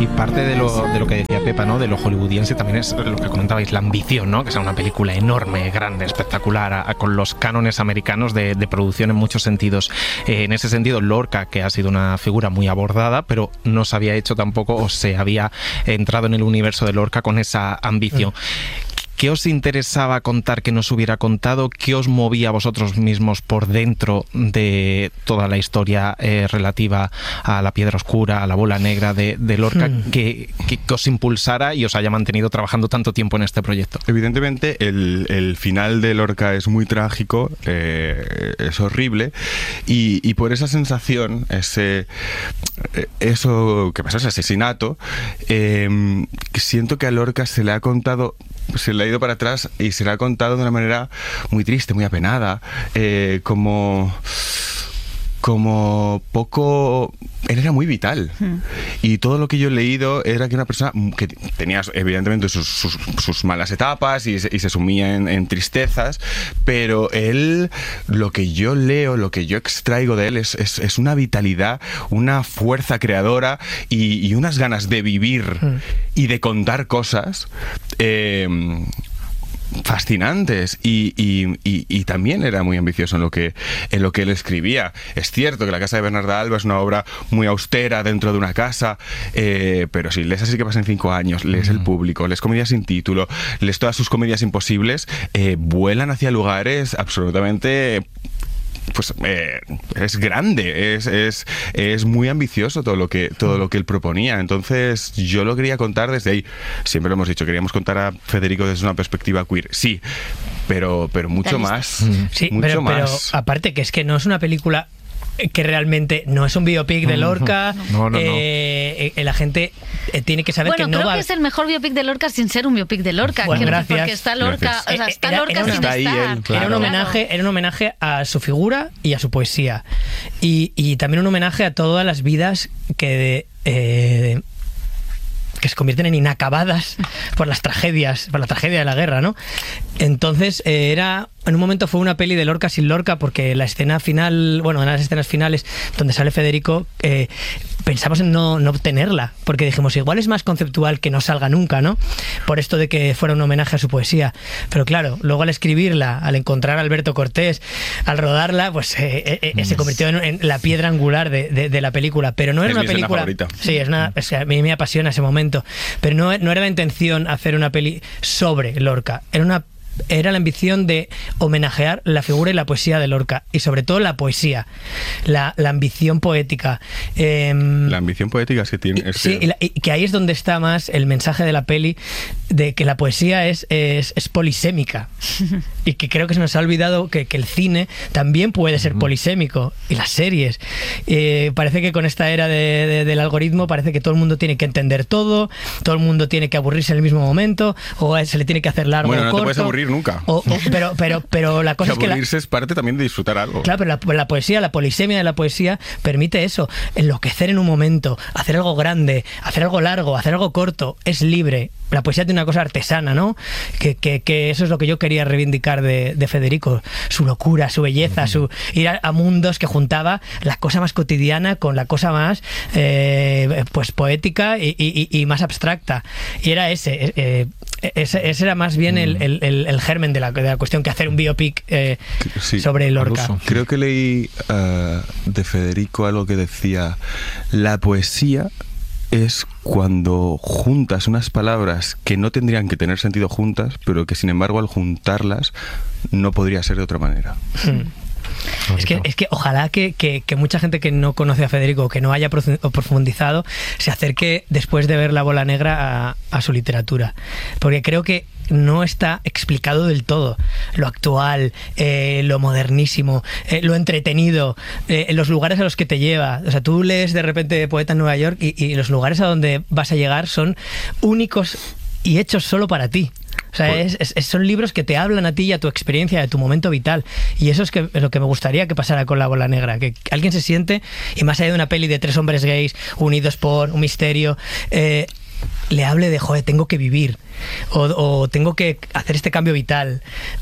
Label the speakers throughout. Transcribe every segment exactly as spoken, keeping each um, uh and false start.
Speaker 1: y parte de lo, de lo que decía Pepa, ¿no? De lo hollywoodiense también es lo que comentabais, la ambición, ¿no? Que sea una película enorme, grande, espectacular, a, a, con los cánones americanos de, de producción en muchos sentidos. Eh, en ese sentido, Lorca, que ha sido una figura muy abordada, pero no se había hecho tampoco, o se había entrado en el universo de Lorca con esa ambición. Mm. ¿Qué os interesaba contar que no se hubiera contado? ¿Qué os movía a vosotros mismos por dentro de toda la historia eh, relativa a la piedra oscura, a la bola negra de, de Lorca, hmm. que, que, que os impulsara y os haya mantenido trabajando tanto tiempo en este proyecto?
Speaker 2: Evidentemente el, el final de Lorca es muy trágico, eh, es horrible, y, y por esa sensación, ese, eso que pasa, ese asesinato, eh, siento que a Lorca se le ha contado, se le ha ido para atrás y se le ha contado de una manera muy triste, muy apenada, eh, como como poco... Él era muy vital. Mm. Y todo lo que yo he leído era que una persona que tenía evidentemente sus, sus, sus malas etapas y se, y se sumía en, en tristezas, pero él, lo que yo leo, lo que yo extraigo de él es, es, es una vitalidad, una fuerza creadora y, y unas ganas de vivir mm. y de contar cosas eh, fascinantes, y, y, y, y también era muy ambicioso en lo que en lo que él escribía. Es cierto que La casa de Bernarda Alba es una obra muy austera dentro de una casa, eh, pero si lees Así que pasan cinco años, lees El público, lees Comedias sin título, lees todas sus comedias imposibles, eh, vuelan hacia lugares absolutamente... pues eh, es grande, es, es, es muy ambicioso todo lo que todo lo que él proponía. Entonces yo lo quería contar desde ahí. Siempre lo hemos dicho, queríamos contar a Federico desde una perspectiva queer, sí, pero, pero mucho más,
Speaker 3: sí,
Speaker 2: mucho
Speaker 3: pero,
Speaker 2: más.
Speaker 3: Pero aparte que es que no es una película que realmente no es un biopic de Lorca.
Speaker 1: No, no, no.
Speaker 3: Eh, eh, la gente eh, tiene que saber
Speaker 4: bueno,
Speaker 3: que no
Speaker 4: creo
Speaker 3: va...
Speaker 4: que es el mejor biopic de Lorca sin ser un biopic de Lorca.
Speaker 3: Bueno,
Speaker 4: que,
Speaker 3: gracias.
Speaker 4: Porque está Lorca,
Speaker 3: Gracias.
Speaker 4: o sea, está
Speaker 3: Era,
Speaker 4: Lorca
Speaker 3: era,
Speaker 4: sin
Speaker 3: está
Speaker 4: estar.
Speaker 2: Él, claro.
Speaker 3: Era un homenaje, era un homenaje a su figura y a su poesía. Y, y también un homenaje a todas las vidas que... Eh, que se convierten en inacabadas por las tragedias, por la tragedia de la guerra, ¿no? Entonces, eh, era... En un momento fue una peli de Lorca sin Lorca, porque la escena final, bueno, en las escenas finales donde sale Federico, eh, pensamos en no, no obtenerla, porque dijimos, igual es más conceptual que no salga nunca, ¿no? Por esto de que fuera un homenaje a su poesía. Pero claro, luego al escribirla, al encontrar a Alberto Cortés, al rodarla, pues eh, eh, se convirtió en, en la piedra angular de, de, de la película. Pero no era
Speaker 2: es
Speaker 4: una
Speaker 2: película...
Speaker 4: película...
Speaker 3: Sí, es una, es, a mí me apasiona ese momento. Pero no, no era la intención hacer una peli sobre Lorca. Era una Era la ambición de homenajear la figura y la poesía de Lorca, y sobre todo la poesía, la, la ambición poética. Eh,
Speaker 2: la ambición poética es que tiene... Es
Speaker 3: sí,
Speaker 2: que...
Speaker 3: Y, la, y que ahí es donde está más el mensaje de la peli, de que la poesía es, es, es polisémica, y que creo que se nos ha olvidado que, que el cine también puede ser polisémico, y las series. Eh, parece que con esta era de, de, del algoritmo parece que todo el mundo tiene que entender todo, todo el mundo tiene que aburrirse en el mismo momento, o se le tiene que hacer largo
Speaker 2: bueno,
Speaker 3: o
Speaker 2: no
Speaker 3: corto.
Speaker 2: Te puedes aburrir nunca.
Speaker 3: O, o, pero, pero, pero la cosa
Speaker 2: que
Speaker 3: es que...
Speaker 2: aburrirse
Speaker 3: la,
Speaker 2: es parte también de disfrutar algo.
Speaker 3: Claro, pero la, la poesía, la polisemia de la poesía permite eso, enloquecer en un momento, hacer algo grande, hacer algo largo, hacer algo corto, es libre. La poesía tiene una cosa artesana, ¿no? Que, que, que eso es lo que yo quería reivindicar de, de Federico, su locura, su belleza, uh-huh. su ir a, a mundos que juntaba la cosa más cotidiana con la cosa más eh, pues poética y, y, y más abstracta. Y era ese, eh, ese, ese era más bien uh-huh. el, el, el germen de la, de la cuestión que hacer un biopic eh, sí, sobre Lorca.
Speaker 2: Creo que leí uh, de Federico algo que decía: la poesía es cuando juntas unas palabras que no tendrían que tener sentido juntas, pero que sin embargo al juntarlas no podría ser de otra manera.
Speaker 3: Hmm. Es que, es que ojalá que, que, que mucha gente que no conoce a Federico, que no haya profundizado, se acerque después de ver La bola negra a, a su literatura, porque creo que no está explicado del todo lo actual, eh, lo modernísimo, eh, lo entretenido, eh, los lugares a los que te lleva. O sea, tú lees de repente Poeta en Nueva York y, y los lugares a donde vas a llegar son únicos y hechos solo para ti. O sea, es, es, son libros que te hablan a ti y a tu experiencia, a tu momento vital. Y eso es, que, es lo que me gustaría que pasara con La bola negra, que alguien se siente, y más allá de una peli de tres hombres gays unidos por un misterio, eh, le hable de, joder, tengo que vivir, o, o tengo que hacer este cambio vital,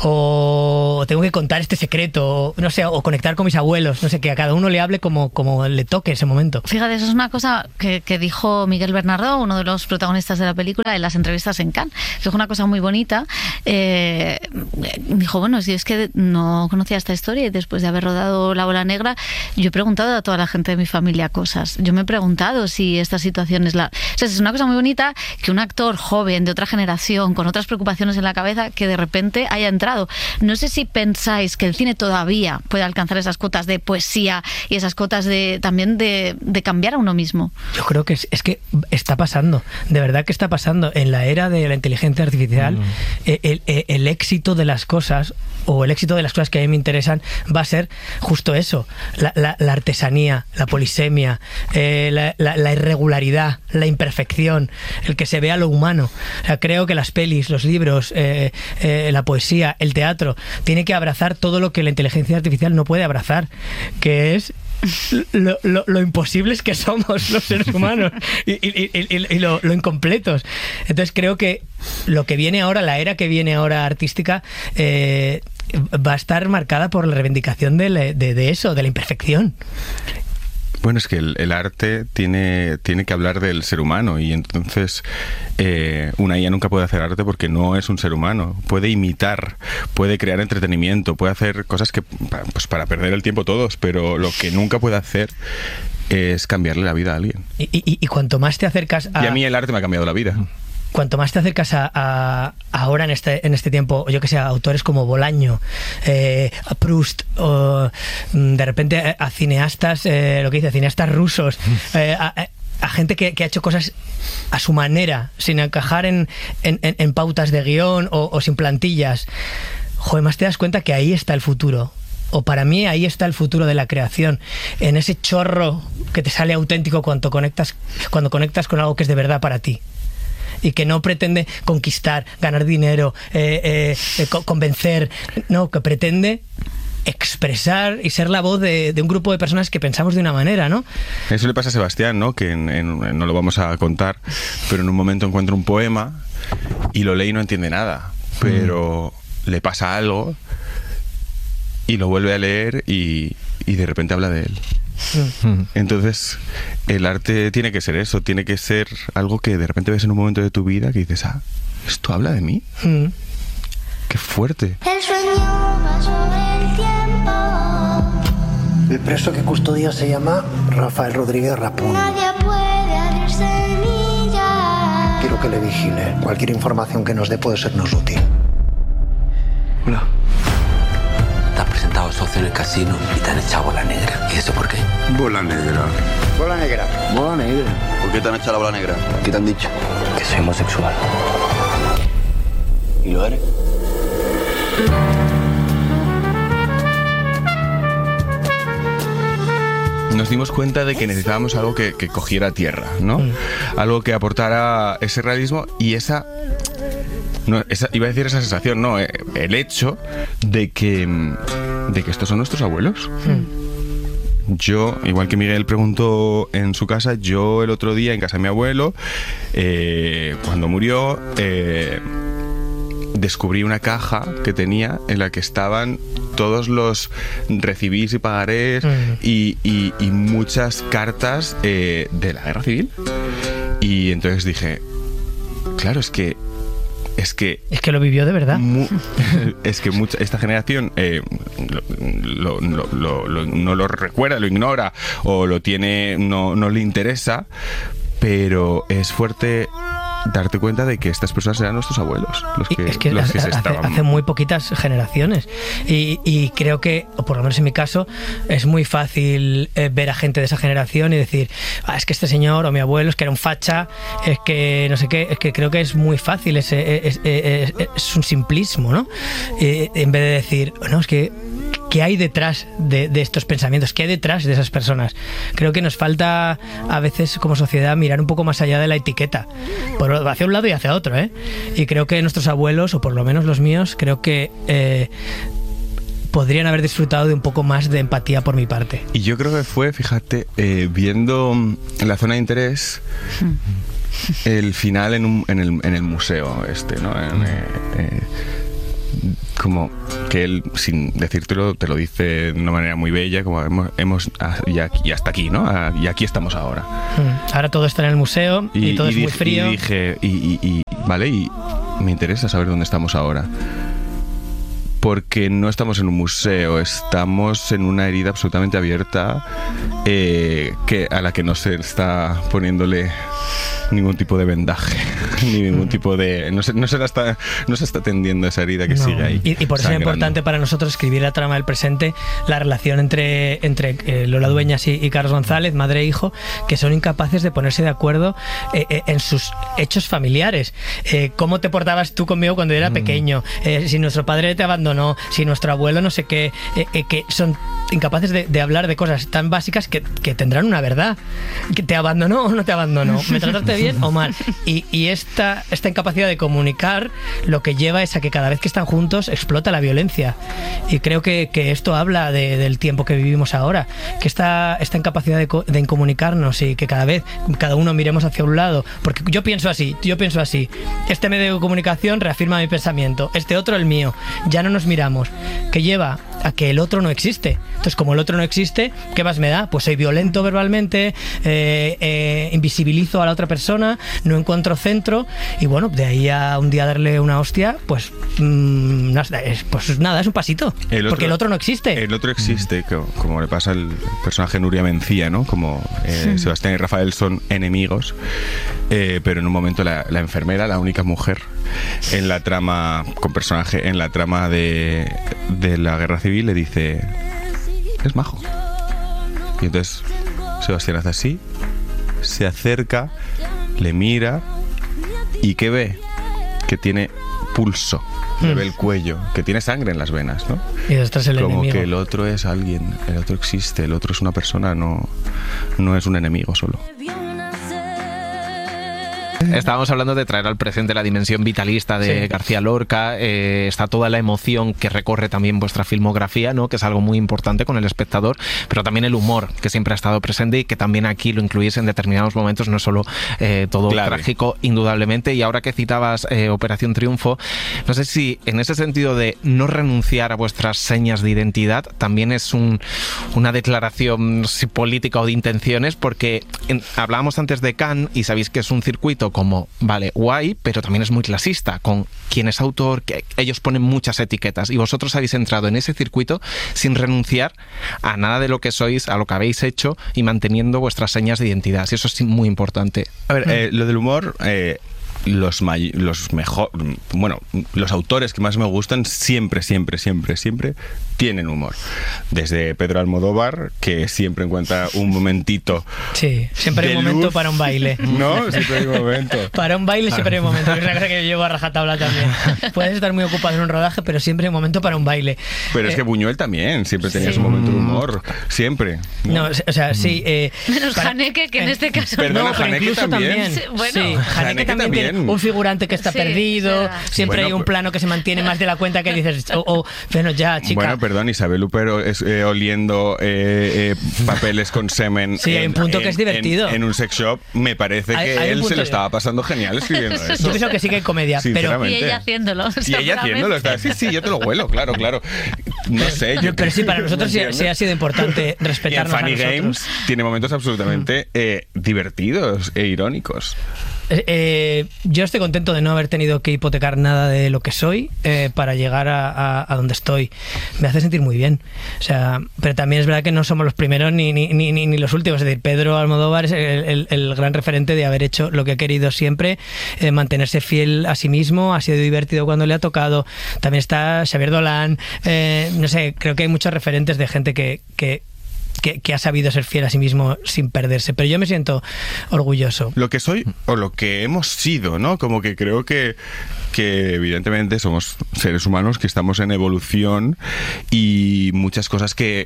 Speaker 3: o tengo que contar este secreto, o, no sé, o conectar con mis abuelos, no sé, que a cada uno le hable como, como le toque ese momento.
Speaker 4: Fíjate, eso es una cosa que, que dijo Miguel Bernardo, uno de los protagonistas de la película, en las entrevistas en Cannes, que es una cosa muy bonita. Eh, dijo, bueno, si es que no conocía esta historia y después de haber rodado La Bola Negra, yo he preguntado a toda la gente de mi familia cosas. Yo me he preguntado si esta situación es la... O sea, es una cosa muy bonita que un actor joven de otra generación con otras preocupaciones en la cabeza que de repente haya entrado. No sé si pensáis que el cine todavía puede alcanzar esas cotas de poesía y esas cotas de también de, de cambiar a uno mismo.
Speaker 3: Yo creo que es, es que está pasando, de verdad que está pasando. En la era de la inteligencia artificial, mm. el, el, el éxito de las cosas, o el éxito de las cosas que a mí me interesan, va a ser justo eso, la, la, la artesanía, la polisemia, eh, la, la, la irregularidad, la imperfección, el que se vea lo humano. O sea, creo que las pelis, los libros, eh, eh, la poesía, el teatro, tiene que abrazar todo lo que la inteligencia artificial no puede abrazar, que es Lo, lo, lo imposibles que somos los seres humanos y, y, y, y lo, lo incompletos. Entonces creo que lo que viene ahora, la era que viene ahora artística, eh, va a estar marcada por la reivindicación de, la, de, de eso, de la imperfección.
Speaker 2: Bueno, es que el, el arte tiene, tiene que hablar del ser humano, y entonces eh, una I A nunca puede hacer arte porque no es un ser humano. Puede imitar, puede crear entretenimiento, puede hacer cosas que, pues, para perder el tiempo todos, pero lo que nunca puede hacer es cambiarle la vida a alguien.
Speaker 3: Y, y, y cuanto más te acercas a...
Speaker 2: Y a mí el arte me ha cambiado la vida.
Speaker 3: Cuanto más te acercas a, a ahora en este en este tiempo, yo que sé, a autores como Bolaño, eh, a Proust, o de repente a, a cineastas, eh, lo que dice, cineastas rusos, eh, a, a gente que, que ha hecho cosas a su manera, sin encajar en, en, en pautas de guión o, o sin plantillas, joder, más te das cuenta que ahí está el futuro. O para mí ahí está el futuro de la creación, en ese chorro que te sale auténtico cuando conectas, cuando conectas con algo que es de verdad para ti. Y que no pretende conquistar, ganar dinero, eh, eh, eh, convencer, no, que pretende expresar y ser la voz de, de un grupo de personas que pensamos de una manera, ¿no?
Speaker 2: Eso le pasa a Sebastián, ¿no? Que en, en, no lo vamos a contar, pero en un momento encuentra un poema y lo lee y no entiende nada, pero mm. le pasa algo y lo vuelve a leer y, y de repente habla de él. Mm. Entonces el arte tiene que ser eso, tiene que ser algo que de repente ves en un momento de tu vida que dices, ah, ¿esto habla de mí? Mm. ¡Qué fuerte!
Speaker 5: El sueño va sobre el tiempo.
Speaker 6: El preso que custodia se llama Rafael Rodríguez Rapún.
Speaker 5: Nadie puede abrir semillas.
Speaker 6: Quiero que le vigile. Cualquier información que nos dé puede sernos útil.
Speaker 7: Hola. Te has presentado socio en el casino y te han echado bola negra. ¿Y eso por qué?
Speaker 8: Bola negra.
Speaker 6: Bola negra.
Speaker 7: Bola negra.
Speaker 8: ¿Por qué te han echado la bola negra?
Speaker 7: ¿Qué te han dicho? Que soy homosexual. ¿Y lo eres?
Speaker 2: Nos dimos cuenta de que necesitábamos algo que, que cogiera tierra, ¿no? Mm. Algo que aportara ese realismo y esa... No, esa, iba a decir esa sensación, no, el hecho de que, de que estos son nuestros abuelos. Mm. Yo, igual que Miguel preguntó en su casa, yo el otro día en casa de mi abuelo, eh, cuando murió, eh, descubrí una caja que tenía en la que estaban todos los recibís y pagarés mm. y, y, y muchas cartas eh, de la guerra civil. Y entonces dije, claro, es que Es que,
Speaker 3: es que lo vivió de verdad.
Speaker 2: Mu, es que mucha, esta generación eh, lo, lo, lo, lo, no lo recuerda, lo ignora o lo tiene, no, no le interesa, pero es fuerte darte cuenta de que estas personas eran nuestros abuelos, los que,
Speaker 3: es que,
Speaker 2: los
Speaker 3: hace,
Speaker 2: que se estaban...
Speaker 3: hace muy poquitas generaciones y, y creo que, o por lo menos en mi caso, es muy fácil eh, ver a gente de esa generación y decir, ah, es que este señor o mi abuelo es que era un facha, es que no sé qué, es que creo que es muy fácil, es, es, es, es, es un simplismo, ¿no? Eh, en vez de decir, no, es que ¿qué hay detrás de, de estos pensamientos? ¿Qué hay detrás de esas personas? Creo que nos falta a veces como sociedad mirar un poco más allá de la etiqueta, por, hacia un lado y hacia otro, ¿eh? Y creo que nuestros abuelos, o por lo menos los míos, creo que eh, podrían haber disfrutado de un poco más de empatía por mi parte.
Speaker 2: Y yo creo que fue, fíjate, eh, viendo La zona de interés, el final en, un, en, el, en el museo este, ¿no? En, eh, eh, como que él, sin decírtelo, te lo dice de una manera muy bella, como hemos, hemos y, aquí, y hasta aquí, ¿no? Y aquí estamos ahora.
Speaker 3: Ahora todo está en el museo y, y todo
Speaker 2: y
Speaker 3: es
Speaker 2: dije,
Speaker 3: muy frío.
Speaker 2: Y dije, y, y, y, vale, y me interesa saber dónde estamos ahora. Porque no estamos en un museo, estamos en una herida absolutamente abierta eh, que, a la que no se está poniéndole ningún tipo de vendaje, ni ningún tipo de... No se, no se, la está, no se está atendiendo esa herida que
Speaker 3: no.
Speaker 2: sigue ahí.
Speaker 3: Y, y por eso es importante para nosotros escribir la trama del presente, la relación entre, entre eh, Lola Dueñas y, y Carlos González, madre e hijo, que son incapaces de ponerse de acuerdo eh, eh, en sus hechos familiares. Eh, ¿Cómo te portabas tú conmigo cuando yo era mm. pequeño? Eh, si nuestro padre te abandonó, si nuestro abuelo no sé qué, eh, eh, que son incapaces de, de hablar de cosas tan básicas que, que tendrán una verdad. ¿Que te abandonó o no te abandonó? ¿Me trataste bien o mal? Y, y esta, esta incapacidad de comunicar lo que lleva es a que cada vez que están juntos explota la violencia. Y creo que, que esto habla de, del tiempo que vivimos ahora, que esta, esta incapacidad de, de comunicarnos y que cada vez cada uno miremos hacia un lado, porque yo pienso así, yo pienso así, este medio de comunicación reafirma mi pensamiento, este otro el mío, ya no nos miramos, que lleva a que el otro no existe. Entonces, como el otro no existe, ¿qué más me da? Pues soy violento verbalmente, eh, eh, invisibilizo a la otra persona, no encuentro centro, y bueno, de ahí a un día darle una hostia, pues, mmm, pues nada, es un pasito, el otro, porque el otro no existe.
Speaker 2: El otro existe, como, como le pasa al personaje Nuria Mencía, ¿no? Como eh, sí. Sebastián y Rafael son enemigos, eh, pero en un momento la, la enfermera, la única mujer en la trama, con personaje en la trama de, de la guerra civil, le dice: es majo. Y entonces Sebastián hace así, se acerca, le mira, y ¿qué ve? Que tiene pulso, mm. le ve el cuello, que tiene sangre en las venas, ¿no?
Speaker 3: Y esto es el
Speaker 2: como
Speaker 3: enemigo.
Speaker 2: Que el otro es alguien, el otro existe, el otro es una persona, no, no es un enemigo solo.
Speaker 1: Estábamos hablando de traer al presente la dimensión vitalista de sí. García Lorca, eh, está toda la emoción que recorre también vuestra filmografía, ¿no? Que es algo muy importante con el espectador, pero también el humor que siempre ha estado presente y que también aquí lo incluís en determinados momentos, no es solo eh, todo clave. Trágico, indudablemente. Y ahora que citabas eh, Operación Triunfo, no sé si en ese sentido de no renunciar a vuestras señas de identidad también es un, una declaración si política o de intenciones, porque en, hablábamos antes de Cannes y sabéis que es un circuito como, vale, guay, pero también es muy clasista, con quién es autor, que ellos ponen muchas etiquetas, y vosotros habéis entrado en ese circuito sin renunciar a nada de lo que sois, a lo que habéis hecho, y manteniendo vuestras señas de identidad, y eso es muy importante.
Speaker 2: A ver, eh, lo del humor... Eh... Los, may- los mejor, bueno, los autores que más me gustan siempre, siempre, siempre, siempre tienen humor. Desde Pedro Almodóvar, que siempre encuentra un momentito.
Speaker 3: Sí, siempre hay un momento
Speaker 2: luz.
Speaker 3: Para un baile.
Speaker 2: No, siempre hay un momento.
Speaker 3: Para un baile siempre hay un momento. Es una cosa que yo llevo a rajatabla también. Puedes estar muy ocupado en un rodaje, pero siempre hay un momento para un baile.
Speaker 2: Pero eh, es que Buñuel también siempre tenía sí. su momento de humor. Siempre.
Speaker 3: No, no o sea, sí. Eh,
Speaker 4: Menos
Speaker 3: para,
Speaker 4: Haneke, que en eh, este caso
Speaker 2: perdona,
Speaker 3: no. Pero
Speaker 2: Haneke
Speaker 3: incluso
Speaker 2: también.
Speaker 3: también.
Speaker 4: Sí, bueno.
Speaker 3: Sí, Haneke,
Speaker 2: Haneke
Speaker 3: también,
Speaker 2: también
Speaker 3: tiene un figurante que está sí, perdido. Claro. Siempre bueno, hay un plano que se mantiene más de la cuenta que dices, oh, oh, bueno, ya, chica.
Speaker 2: Bueno, perdón, Isabel Huppert es, eh, oliendo eh, eh, papeles con semen.
Speaker 3: Sí, en, hay un punto en, que es divertido.
Speaker 2: En, en un sex shop, me parece
Speaker 3: hay,
Speaker 2: que
Speaker 3: hay
Speaker 2: él se lo estaba pasando genial escribiendo eso.
Speaker 3: Yo pienso que sí que hay comedia, pero...
Speaker 4: Y ella haciéndolo.
Speaker 2: Y ella haciéndolo. Está, sí, sí, yo te lo huelo, claro, claro. No sé.
Speaker 3: Yo, pero sí, para nosotros sí, sí ha sido importante respetarnos
Speaker 2: y en Funny
Speaker 3: a nosotros.
Speaker 2: Games tiene momentos absolutamente eh, divertidos e irónicos.
Speaker 3: Eh, yo estoy contento de no haber tenido que hipotecar nada de lo que soy eh, para llegar a, a, a donde estoy. Me hace sentir muy bien. O sea, pero también es verdad que no somos los primeros ni, ni, ni, ni los últimos. Es decir, Pedro Almodóvar es el, el, el gran referente de haber hecho lo que ha querido siempre, eh, mantenerse fiel a sí mismo. Ha sido divertido cuando le ha tocado. También está Xavier Dolan. Eh, no sé, creo que hay muchos referentes de gente que... que Que, que ha sabido ser fiel a sí mismo sin perderse, pero yo me siento orgulloso.
Speaker 2: Lo que soy o lo que hemos sido, ¿no? Como que creo que, que evidentemente somos seres humanos que estamos en evolución y muchas cosas que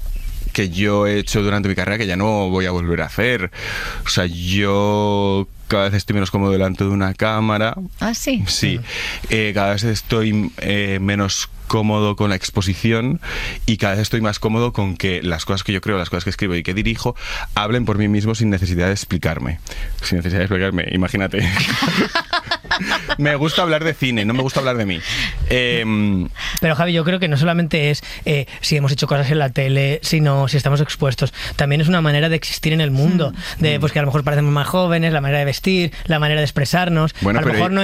Speaker 2: que yo he hecho durante mi carrera que ya no voy a volver a hacer. O sea, yo cada vez estoy menos cómodo delante de una cámara.
Speaker 4: Ah, sí.
Speaker 2: Sí, eh, cada vez estoy eh, menos cómodo con la exposición y cada vez estoy más cómodo con que las cosas que yo creo, las cosas que escribo y que dirijo hablen por mí mismo sin necesidad de explicarme. Sin necesidad de explicarme, imagínate. Me gusta hablar de cine, no me gusta hablar de mí. Eh,
Speaker 3: Pero Javi, yo creo que no solamente es eh, si hemos hecho cosas en la tele, sino si estamos expuestos. También es una manera de existir en el mundo. De pues que a lo mejor parecemos más jóvenes, la manera de vestir, la manera de expresarnos.
Speaker 2: Bueno,
Speaker 3: a lo
Speaker 2: pero
Speaker 3: mejor no